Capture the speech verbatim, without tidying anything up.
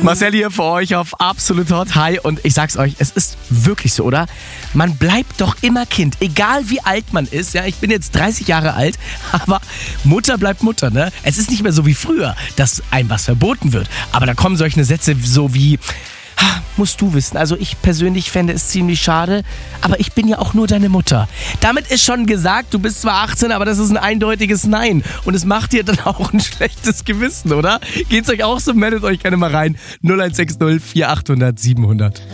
Marcel hier für euch auf Absolut Hot. Hi, und ich sag's euch, es ist wirklich so, oder? Man bleibt doch immer Kind, egal wie alt man ist. Ja, ich bin jetzt dreißig Jahre alt, aber Mutter bleibt Mutter, ne? Es ist nicht mehr so wie früher, dass einem was verboten wird. Aber da kommen solche Sätze so wie... Musst du wissen. Also ich persönlich fände es ziemlich schade, aber ich bin ja auch nur deine Mutter. Damit ist schon gesagt, du bist zwar achtzehn, aber das ist ein eindeutiges Nein. Und es macht dir dann auch ein schlechtes Gewissen, oder? Geht's euch auch so? Meldet euch gerne mal rein. null eins sechs null vier achthundert siebenhundert.